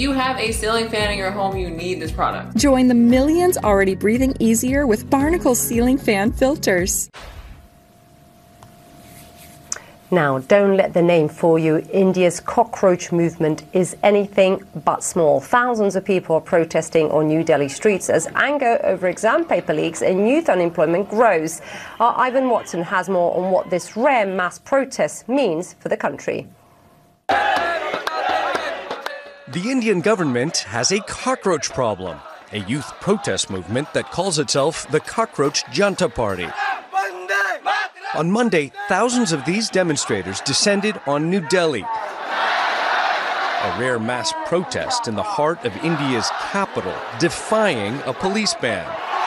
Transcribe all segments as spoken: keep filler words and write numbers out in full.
you have a ceiling fan in your home, you need this product. Join the millions already breathing easier with Barnacle ceiling fan filters. Now, don't let the name fool you. India's cockroach movement is anything but small. Thousands of people are protesting on New Delhi streets as anger over exam paper leaks and youth unemployment grows. Our Ivan Watson has more on what this rare mass protest means for the country. The Indian government has a cockroach problem, a youth protest movement that calls itself the Cockroach Janta Party. On Monday, thousands of these demonstrators descended on New Delhi, a rare mass protest in the heart of India's capital, defying a police ban.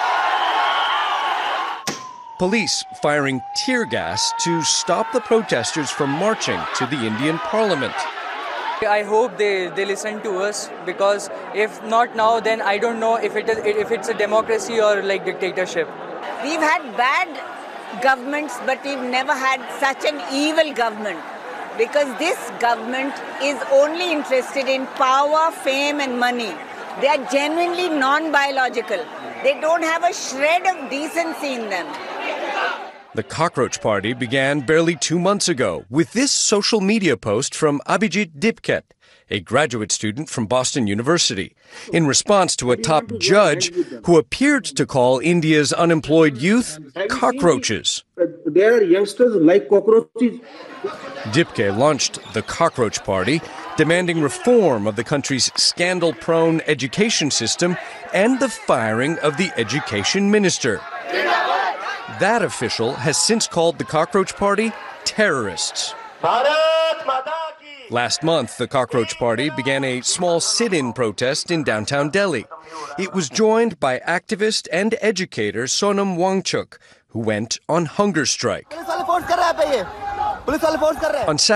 Police firing tear gas to stop the protesters from marching to the Indian Parliament. I hope they, they listen to us, because if not now, then I don't know if, it is, if it's a democracy or like dictatorship. We've had bad governments, but we've never had such an evil government, because this government is only interested in power, fame and money. They are genuinely non-biological. They don't have a shred of decency in them. The Cockroach Party began barely two months ago with this social media post from Abhijit Dipket, a graduate student from Boston University, in response to a top judge who appeared to call India's unemployed youth cockroaches. They are youngsters like cockroaches. Dipke launched the Cockroach Party, demanding reform of the country's scandal-prone education system and the firing of the education minister. That official has since called the Cockroach Party terrorists. Last month, the Cockroach Party began a small sit-in protest in downtown Delhi. It was joined by activist and educator Sonam Wangchuk, who went on hunger strike. On